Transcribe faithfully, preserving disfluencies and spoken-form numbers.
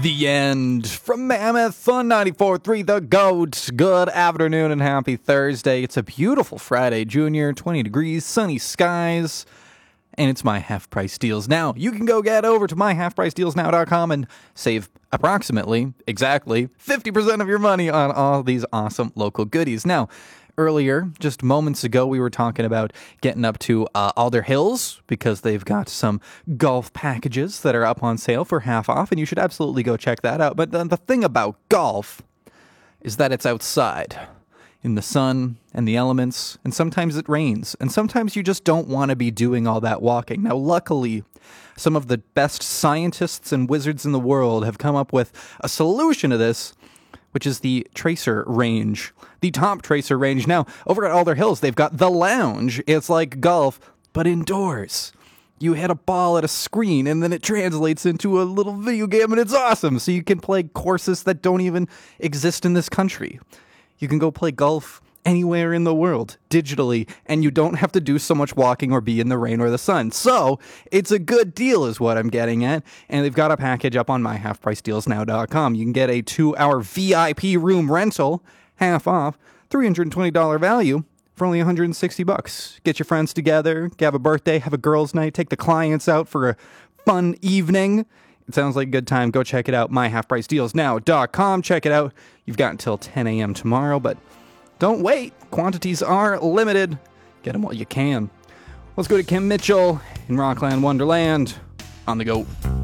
The end from Mammoth on ninety-four point three The Goat. Good afternoon and happy Thursday. It's a beautiful Friday, Junior, twenty degrees, sunny skies, and it's my half price deals now. You can go get over to my half price deals now dot com and save approximately, exactly, fifty percent of your money on all these awesome local goodies. Now, earlier, just moments ago, we were talking about getting up to uh, Alder Hills because they've got some golf packages that are up on sale for half off, and you should absolutely go check that out. But the, the thing about golf is that it's outside in the sun and the elements, and sometimes it rains, and sometimes you just don't want to be doing all that walking. Now, luckily, some of the best scientists and wizards in the world have come up with a solution to this, which is the Tracer range, the top Tracer range. Now, over at Alder Hills, they've got the lounge. It's like golf, but indoors. You hit a ball at a screen, and then it translates into a little video game, and it's awesome. So you can play courses that don't even exist in this country. You can go play golf anywhere in the world digitally, and you don't have to do so much walking or be in the rain or the sun. So it's a good deal is what I'm getting at, and they've got a package up on my half price deals now dot com. You can get a two-hour V I P room rental, half off, three hundred twenty dollars value for only one hundred sixty bucks. Get your friends together, have a birthday, have a girls' night, take the clients out for a fun evening. It sounds like a good time. Go check it out, my half price deals now dot com. Check it out. You've got until ten a.m. tomorrow, but don't wait. Quantities are limited. Get them while you can. Let's go to Kim Mitchell in Rockland Wonderland on the Go.